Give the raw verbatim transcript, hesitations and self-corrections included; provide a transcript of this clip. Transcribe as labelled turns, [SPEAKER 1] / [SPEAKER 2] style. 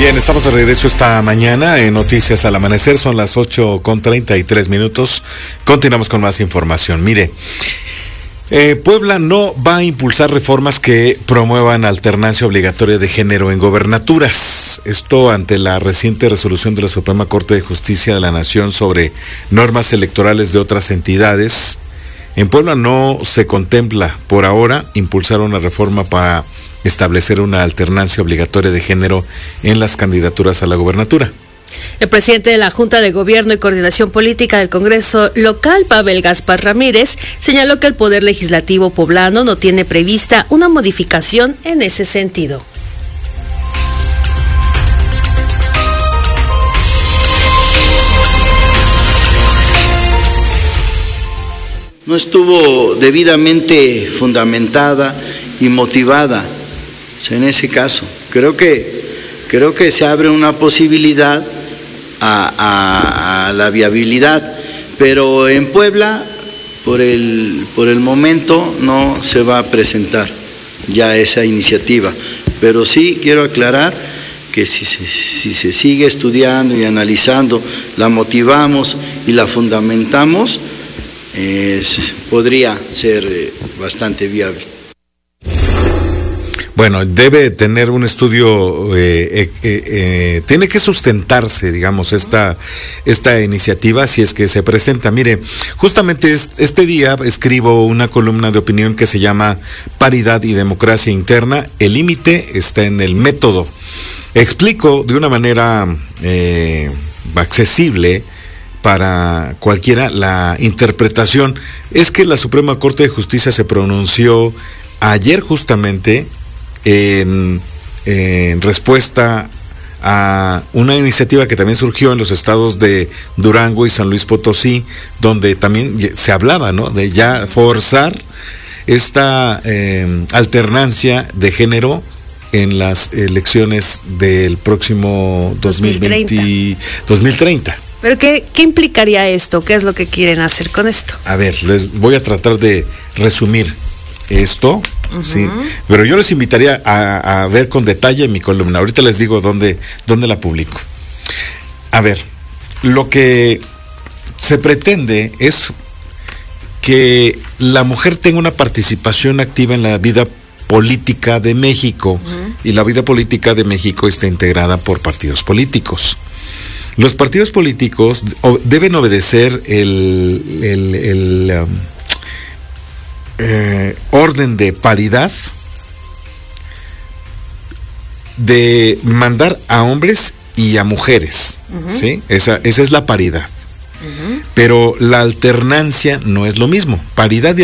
[SPEAKER 1] Bien, estamos de regreso esta mañana en Noticias al Amanecer, son las ocho con treinta y tres minutos. Continuamos con más información. Mire, eh, Puebla no va a impulsar reformas que promuevan alternancia obligatoria de género en gobernaturas. Esto ante la reciente resolución de la Suprema Corte de Justicia de la Nación sobre normas electorales de otras entidades. En Puebla no se contempla por ahora impulsar una reforma para establecer una alternancia obligatoria de género en las candidaturas a la gobernatura.
[SPEAKER 2] El presidente de la Junta de Gobierno y Coordinación Política del Congreso Local, Pavel Gaspar Ramírez, señaló que el Poder Legislativo poblano no tiene prevista una modificación en ese sentido.
[SPEAKER 3] No estuvo debidamente fundamentada y motivada en ese caso. Creo que, creo que se abre una posibilidad a, a, a la viabilidad, pero en Puebla, por el, por el momento, no se va a presentar ya esa iniciativa. Pero sí quiero aclarar que si se, si se sigue estudiando y analizando, la motivamos y la fundamentamos, eh, podría ser eh, bastante viable.
[SPEAKER 1] Bueno, debe tener un estudio, eh, eh, eh, tiene que sustentarse, digamos, esta, esta iniciativa si es que se presenta. Mire, justamente este día escribo una columna de opinión que se llama Paridad y Democracia Interna. El límite está en el método. Explico de una manera eh, accesible para cualquiera la interpretación. Es que la Suprema Corte de Justicia se pronunció ayer justamente En, en respuesta a una iniciativa que también surgió en los estados de Durango y San Luis Potosí, donde también se hablaba, ¿no?, de ya forzar esta eh, alternancia de género en las elecciones del próximo dos mil veinte, dos mil treinta.
[SPEAKER 2] ¿Pero qué, qué implicaría esto? ¿Qué es lo que quieren hacer con esto?
[SPEAKER 1] A ver, les voy a tratar de resumir esto. Uh-huh. Sí, pero yo les invitaría a, a ver con detalle mi columna. Ahorita les digo dónde, dónde la publico. A ver, lo que se pretende es que la mujer tenga una participación activa en la vida política de México. Uh-huh. Y la vida política de México está integrada por partidos políticos. Los partidos políticos deben obedecer el, el, el um, Eh, orden de paridad, de mandar a hombres y a mujeres, uh-huh. ¿sí? Esa, esa es la paridad. Uh-huh. Pero la alternancia no es lo mismo. Paridad y